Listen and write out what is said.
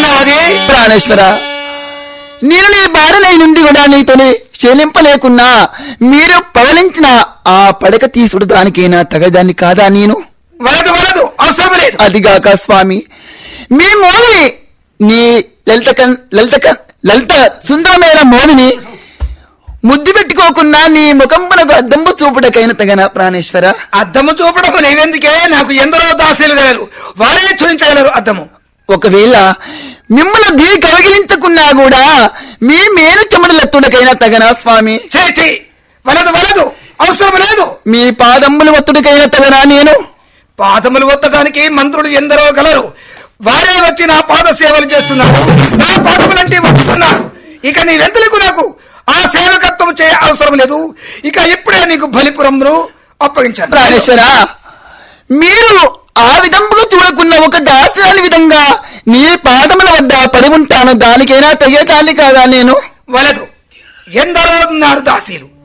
ఏమన్నావు? ప్రాణేశ్వర, నేను నీ బాడనై నుండి కూడా నీతోనే చెలింపలేకున్నా మీరు పవలించిన ఆ పడక తీసుడు దానికైనా తగదాన్ని కాదా నేను? వలదు అవసరం లేదు. అదిగాక స్వామి, మీ మోవిని నీ లలిత సుందరమైన మోవిని ముద్దు పెట్టుకోకున్నా నీ ముఖంబునకు అద్దము చూపుడకైన తగన ప్రాణేశ్వర. అద్దము చూపడం నీవెందుకే? నాకు ఎందరో దాసీలు గలరు, వారే చూపించగలరు అద్దము. ఒకవేళ మిమ్మల్ని బీ కవిగిలించకున్నా కూడా మీ మేలు చెమటలెత్తుడికైనా తగనా స్వామి? చేయి వలదు అవసరం లేదు. మీ పాదములు ఒత్తుడికైనా తగనా నేను? పాదములు ఒత్తడానికి మంత్రులు ఎందరో గలరు, వారే వచ్చి నా పాద సేవలు చేస్తున్నారు, నా పాదములంటే ఒత్తుతున్నారు. ఇక నీవెంతలకు నాకు ఆ సేవకత్వం చేయ అవసరం లేదు. ఇక ఇప్పుడే నీకు బలిపురంను అప్పగించాను. ప్రాణేశ్వర, మీరు ఆ విధంగా చూడకున్న ఒక దాసరాని విధంగా నీ పాదముల వద్ద పడి ఉంటాను, దానికైనా తెగే తాలి కాదా నేను? వలదు, ఎందరో ఉన్నారు దాసీలు,